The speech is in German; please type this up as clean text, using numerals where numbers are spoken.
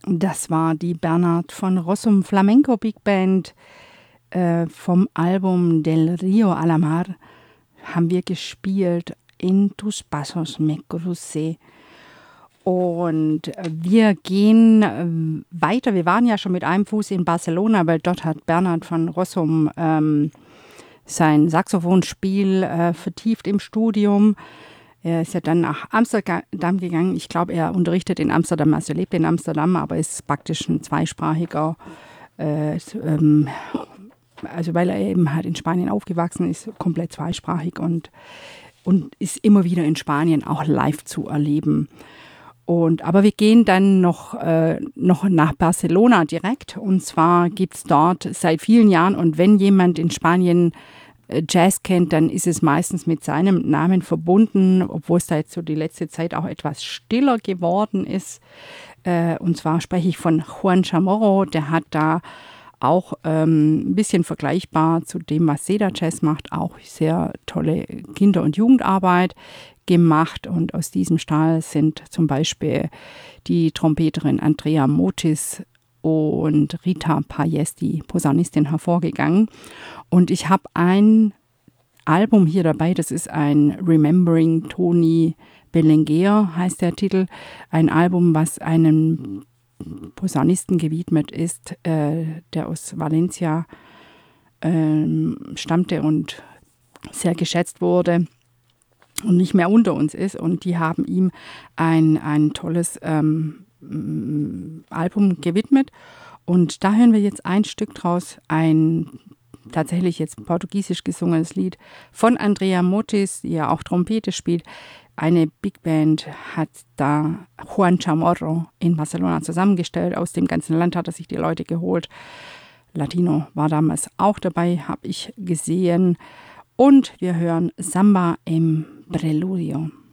Das war die Bernhard von Rossum Flamenco Big Band vom Album Del Rio a la Mar. Haben wir gespielt in Tus Pasos Me Crucé. Und wir gehen weiter. Wir waren ja schon mit einem Fuß in Barcelona, weil dort hat Bernhard von Rossum sein Saxophonspiel vertieft im Studium. Er ist ja dann nach Amsterdam gegangen. Ich glaube, er unterrichtet in Amsterdam, also lebt in Amsterdam, aber ist praktisch ein zweisprachiger, also weil er eben halt in Spanien aufgewachsen ist, komplett zweisprachig und ist immer wieder in Spanien auch live zu erleben. Aber wir gehen dann noch nach Barcelona direkt. Und zwar gibt es dort seit vielen Jahren, und wenn jemand in Spanien Jazz kennt, dann ist es meistens mit seinem Namen verbunden, obwohl es da jetzt so die letzte Zeit auch etwas stiller geworden ist. Und zwar spreche ich von Juan Chamorro, der hat da auch ein bisschen vergleichbar zu dem, was Seda Jazz macht, auch sehr tolle Kinder- und Jugendarbeit gemacht. Und aus diesem Stall sind zum Beispiel die Trompeterin Andrea Motis und Rita Payés, die Posaunistin, hervorgegangen. Und ich habe ein Album hier dabei, das ist ein Remembering Tony Belenguer, heißt der Titel. Ein Album, was einem Posaunisten gewidmet ist, der aus Valencia stammte und sehr geschätzt wurde und nicht mehr unter uns ist. Und die haben ihm ein tolles Album gewidmet. Und da hören wir jetzt ein Stück draus, ein tatsächlich jetzt portugiesisch gesungenes Lied von Andrea Motis, die ja auch Trompete spielt. Eine Big Band hat da Juan Chamorro in Barcelona zusammengestellt. Aus dem ganzen Land hat er sich die Leute geholt. Latino war damals auch dabei, habe ich gesehen. Und wir hören Samba im Preludio.